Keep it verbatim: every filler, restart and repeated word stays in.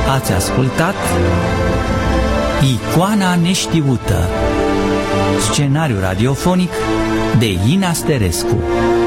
Ați ascultat Icoana neștiută, scenariu radiofonic de Ina Sterescu.